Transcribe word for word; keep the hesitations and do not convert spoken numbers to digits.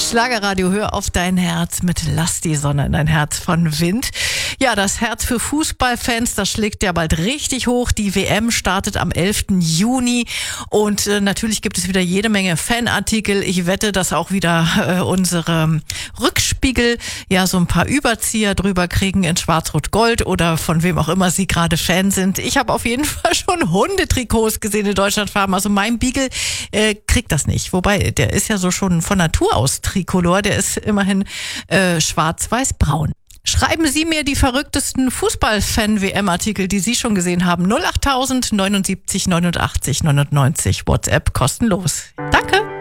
Schlagerradio, hör auf dein Herz mit Lass die Sonne in dein Herz von Wind. Ja, das Herz für Fußballfans, das schlägt ja bald richtig hoch. Die W M startet am elften Juni und äh, natürlich gibt es wieder jede Menge Fanartikel. Ich wette, dass auch wieder äh, unsere Rückspiegel ja so ein paar Überzieher drüber kriegen in Schwarz-Rot-Gold oder von wem auch immer sie gerade Fan sind. Ich habe auf jeden Fall schon Hundetrikots gesehen in Deutschlandfarben. Also mein Beagle äh, kriegt das nicht. Wobei, der ist ja so schon von Natur aus Tricolor. Der ist immerhin äh, schwarz-weiß-braun. Schreiben Sie mir die verrücktesten Fußball-Fan-W M-Artikel, die Sie schon gesehen haben. null achttausend neunundsiebzig neunundachtzig neunundneunzig. WhatsApp kostenlos. Danke.